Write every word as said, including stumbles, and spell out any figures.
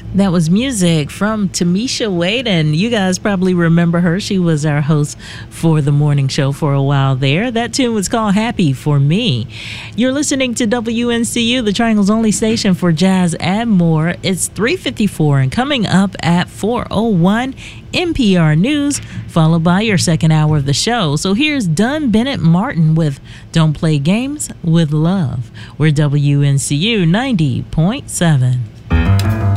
That was music from Tamisha Waden. You guys probably remember her. She was our host for the morning show for a while there. That tune was called Happy for Me. You're listening to W N C U, the Triangle's only station for jazz and more. It's three fifty-four, and coming up at four oh one, N P R News, followed by your second hour of the show. So here's Dunn Bennett Martin with Don't Play Games with Love. We're W N C U ninety point seven.